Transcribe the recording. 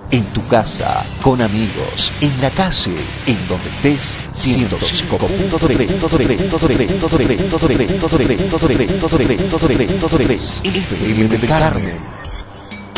en tu casa, con amigos, en la calle, en donde estés, 105.3 FM del Carmen.